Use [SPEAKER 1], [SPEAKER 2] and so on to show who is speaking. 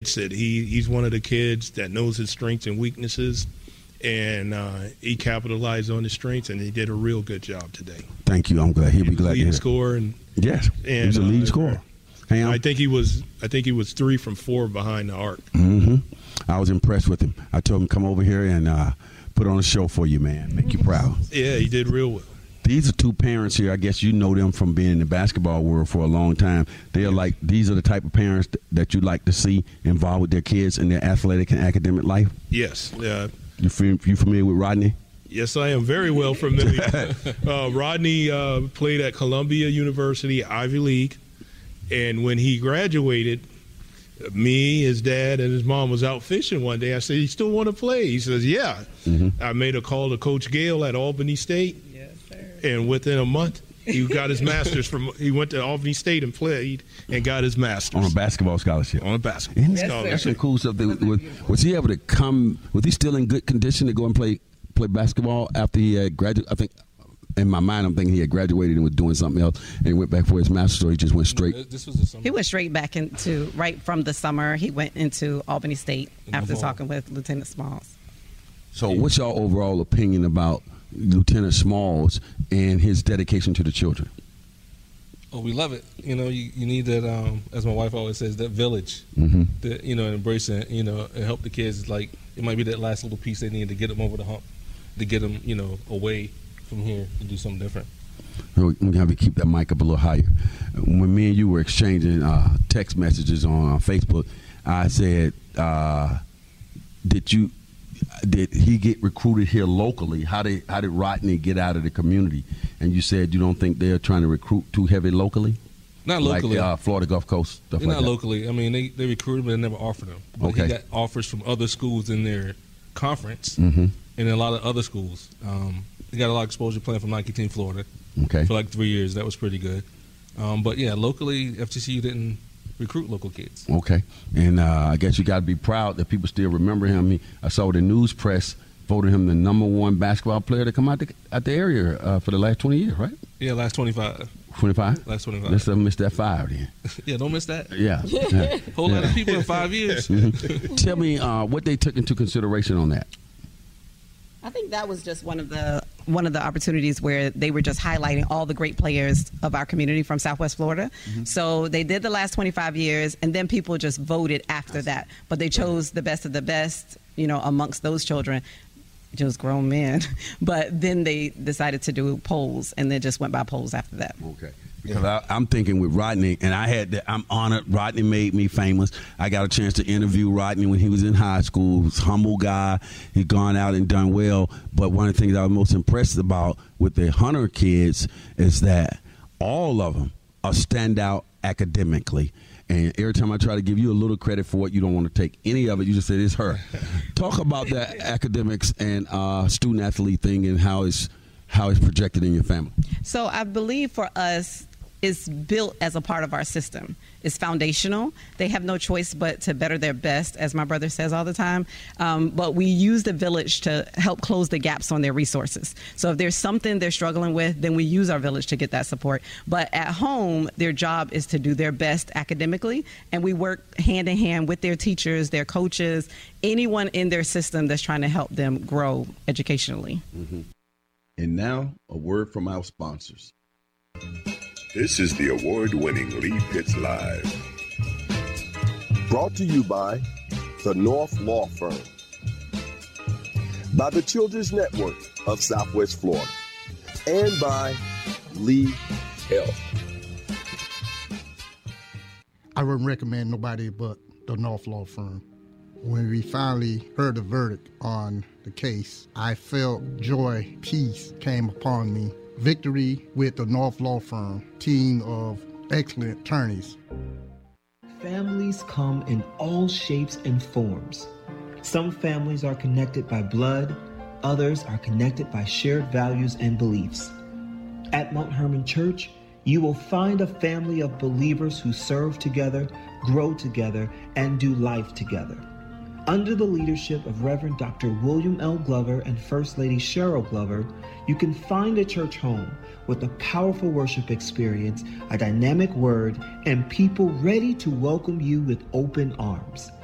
[SPEAKER 1] admits that he's one of the kids that knows his strengths and weaknesses, and he capitalized on his strengths, and he did a real good job today.
[SPEAKER 2] Thank you. I'm glad he'll be glad to hear.
[SPEAKER 1] Leading scorer, and
[SPEAKER 2] yes, he was a leading scorer.
[SPEAKER 1] I think he was 3 from 4 behind the arc.
[SPEAKER 2] Mm-hmm. I was impressed with him. I told him come over here and put on a show for you, man. Make you proud.
[SPEAKER 1] Yeah, he did real well.
[SPEAKER 2] These are two parents here. I guess you know them from being in the basketball world for a long time. They're like, these are the type of parents that you like to see involved with their kids in their athletic and academic life?
[SPEAKER 1] Yes.
[SPEAKER 2] You familiar with Rodney?
[SPEAKER 1] Yes, I am very well familiar. Rodney played at Columbia University, Ivy League, and when he graduated, me, his dad, and his mom was out fishing one day. I said, "You still want to play?" He says, "Yeah." Mm-hmm. I made a call to Coach Gale at Albany State, yes, sir. And within a month, he got his master's he went to Albany State and played and got his master's.
[SPEAKER 2] On a basketball scholarship.
[SPEAKER 1] On a basketball scholarship.
[SPEAKER 2] That's some cool stuff. Was he able to come, was he still in good condition to go and play basketball after he had graduated? I think, in my mind, I'm thinking he had graduated and was doing something else and went back for his master's, so he just went straight.
[SPEAKER 3] This was the summer.
[SPEAKER 4] He went straight back into, right from the summer, he went into Albany State after talking with Lieutenant Smalls.
[SPEAKER 2] So what's your overall opinion about Lieutenant Smalls and his dedication to the children?
[SPEAKER 3] Oh, we love it. You know, you need that, as my wife always says, that village, that, embrace it, and help the kids. Like, it might be that last little piece they need to get them over the hump, to get them, away from here to do something different.
[SPEAKER 2] We're going to have to keep that mic up a little higher. When me and you were exchanging text messages on Facebook, I said, did he get recruited here locally? How did Rodney get out of the community? And you said you don't think they're trying to recruit too heavy locally?
[SPEAKER 3] Not locally.
[SPEAKER 2] Like Florida Gulf Coast, stuff like that.
[SPEAKER 3] Not locally. I mean, they recruited him, but they never offered him. But he got offers from other schools in their conference and a lot of other schools. He got a lot of exposure playing for Nike Team Florida for like 3 years. That was pretty good. But, yeah, locally, FGCU didn't recruit local kids. Okay.
[SPEAKER 2] And I guess you got to be proud that people still remember him. I saw the news press voted him the #1 basketball player to come out the area for the last 20 years, right?
[SPEAKER 3] Yeah, last 25.
[SPEAKER 2] 25?
[SPEAKER 3] Last 25.
[SPEAKER 2] Let's miss that 5 then.
[SPEAKER 3] Yeah, don't miss that.
[SPEAKER 2] Yeah.
[SPEAKER 3] Whole lot of people in 5 years.
[SPEAKER 2] Tell me what they took into consideration on that.
[SPEAKER 4] I think that was just one of the opportunities where they were just highlighting all the great players of our community from Southwest Florida. So they did the last 25 years, and then people just voted after that. But they chose the best of the best, amongst those children, just grown men. But then they decided to do polls, and then just went by polls after that.
[SPEAKER 2] Okay. Because I'm thinking with Rodney, and I'm honored. Rodney made me famous. I got a chance to interview Rodney when he was in high school. He was a humble guy. He's gone out and done well. But one of the things I was most impressed about with the Hunter kids is that all of them are standout academically. And every time I try to give you a little credit for it, you don't want to take any of it. You just said it's her. Talk about that academics and student athlete thing and how it's projected in your family.
[SPEAKER 4] So I believe for us, it's built as a part of our system. It's foundational. They have no choice but to better their best, as my brother says all the time. But we use the village to help close the gaps on their resources. So if there's something they're struggling with, then we use our village to get that support. But at home, their job is to do their best academically, and we work hand in hand with their teachers, their coaches, anyone in their system that's trying to help them grow educationally.
[SPEAKER 5] And now, a word from our sponsors.
[SPEAKER 6] This is the award-winning Lee Pitts Live.
[SPEAKER 7] Brought to you by the North Law Firm, by the Children's Network of Southwest Florida, and by Lee Health.
[SPEAKER 8] I wouldn't recommend nobody but the North Law Firm. When we finally heard the verdict on the case, I felt joy, peace came upon me. Victory with the North Law Firm, team of excellent attorneys.
[SPEAKER 9] Families come in all shapes and forms. Some families are connected by blood, others are connected by shared values and beliefs. At Mount Hermon Church, you will find a family of believers who serve together, grow together, and do life together. Under the leadership of Reverend Dr. William L. Glover and First Lady Cheryl Glover, you can find a church home with a powerful worship experience, a dynamic word, and people ready to welcome you with open arms.